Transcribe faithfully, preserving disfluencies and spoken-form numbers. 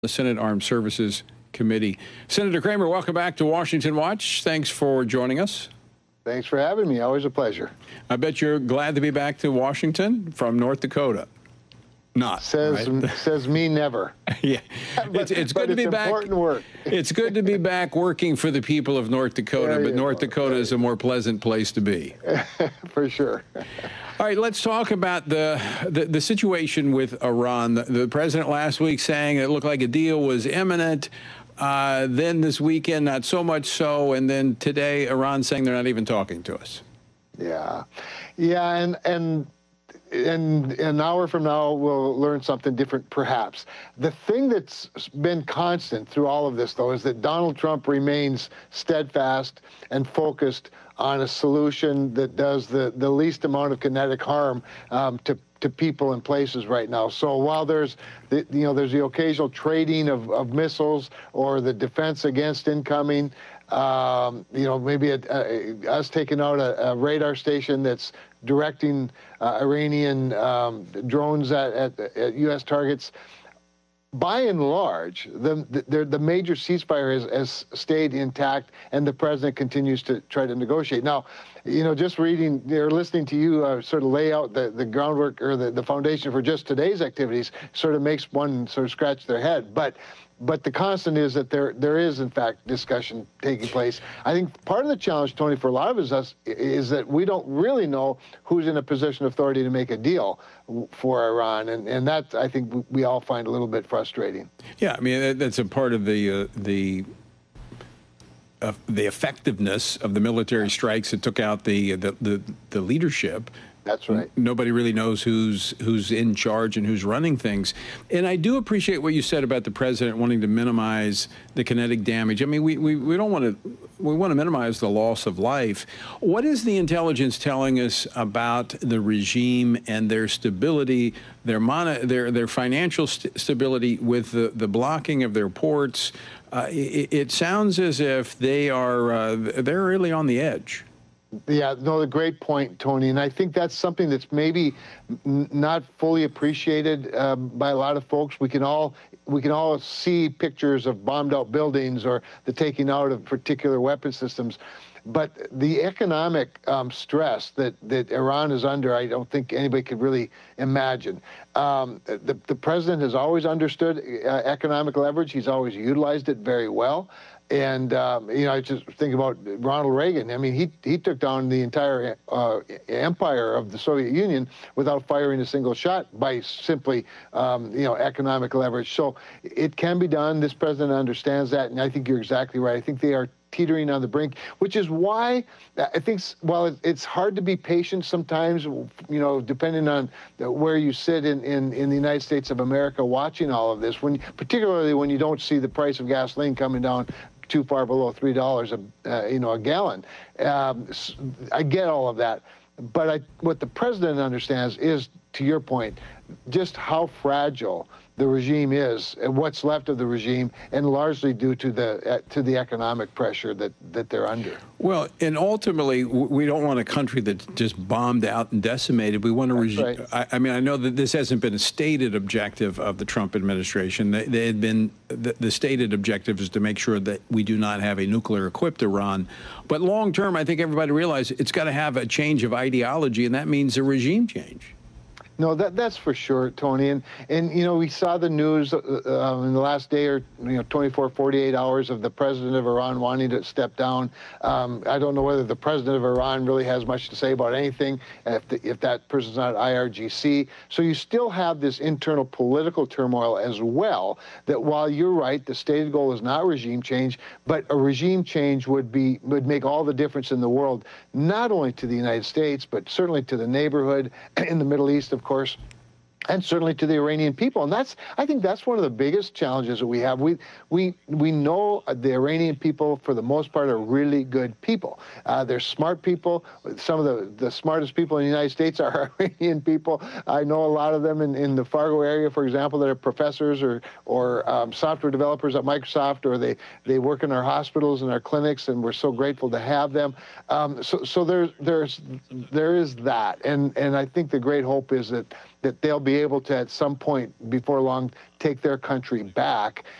the Senate Armed Services Committee. Senator Cramer, welcome back to Washington Watch. Thanks for joining us. Thanks for having me. Always a pleasure. I bet you're glad to be back to Washington from North Dakota. Not says right? says me never. Yeah, but, it's, it's good but to be it's back. Important work. It's good to be back working for the people of North Dakota, There but you North go. Dakota is a more pleasant place to be. For sure. All right, let's talk about the, the, the situation with Iran. The, the president last week saying it looked like a deal was imminent. Uh, then this weekend, not so much so. And then today, Iran saying they're not even talking to us. Yeah. Yeah, and and and an hour from now, we'll learn something different, perhaps. The thing that's been constant through all of this, though, is that Donald Trump remains steadfast and focused on a solution that does the, the least amount of kinetic harm um, to to people and places right now. So while there's the, you know there's the occasional trading of, of missiles or the defense against incoming, um, you know maybe a, a, us taking out a, a radar station that's directing uh, Iranian um, drones at, at, at U S targets. By and large, the, the, the major ceasefire has, has stayed intact, and the president continues to try to negotiate. Now, you know, just reading or listening to you uh, sort of lay out the, the groundwork or the, the foundation for just today's activities sort of makes one sort of scratch their head. But but the constant is that there there is, in fact, discussion taking place. I think part of the challenge, Tony, for a lot of us is that we don't really know who's in a position of authority to make a deal for Iran. And, and that, I think, we all find a little bit frustrating. Yeah, I mean, that's a part of the uh, the uh, the effectiveness of the military strikes that took out the the the, the leadership. That's right. Nobody really knows who's who's in charge and who's running things. And I do appreciate what you said about the president wanting to minimize the kinetic damage. I mean, we, we, we don't want to we want to minimize the loss of life. What is the intelligence telling us about the regime and their stability, their mono, their their financial st stability with the, the blocking of their ports? Uh, it, it sounds as if they are uh, they're really on the edge. Yeah, no, a great point, Tony. And I think that's something that's maybe n not fully appreciated uh, by a lot of folks. We can all we can all see pictures of bombed out buildings or the taking out of particular weapon systems. But the economic um, stress that, that Iran is under, I don't think anybody could really imagine. Um, the, the president has always understood uh, economic leverage. He's always utilized it very well. And, um, you know, I just think about Ronald Reagan. I mean, he, he took down the entire uh, empire of the Soviet Union without firing a single shot by simply, um, you know, economic leverage. So it can be done. This president understands that, and I think you're exactly right. I think they are teetering on the brink, which is why I think, while it's hard to be patient sometimes, you know, depending on where you sit in, in, in the United States of America watching all of this, when particularly when you don't see the price of gasoline coming down too far below three dollars a uh, you know a gallon. Um, I get all of that, but I, what the president understands is, to your point, just how fragile the regime is and what's left of the regime, and largely due to the uh, to the economic pressure that that they're under. Well, and ultimately, we don't want a country that's just bombed out and decimated. We want a regime. Right. I, I mean, I know that this hasn't been a stated objective of the Trump administration. They, they had been the, the stated objective is to make sure that we do not have a nuclear-equipped Iran. But long term, I think everybody realizes it's got to have a change of ideology, and that means a regime change. No, that that's for sure, Tony. And and you know, we saw the news uh, uh, in the last day or you know, twenty-four, forty-eight hours of the president of Iran wanting to step down. Um, I don't know whether the president of Iran really has much to say about anything if the, if that person's not I R G C. So you still have this internal political turmoil as well. That while you're right, the stated goal is not regime change, but a regime change would be would make all the difference in the world, not only to the United States, but certainly to the neighborhood in the Middle East, of course, and certainly to the Iranian people. And that's, I think that's one of the biggest challenges that we have. We, we, we know the Iranian people, for the most part, are really good people. Uh, they're smart people. Some of the, the smartest people in the United States are Iranian people. I know a lot of them in, in the Fargo area, for example, that are professors or, or um, software developers at Microsoft, or they, they work in our hospitals and our clinics, and we're so grateful to have them. Um, so so there's, there's, there is that. And, and I think the great hope is that, that they'll be be able to, at some point before long, take their country back.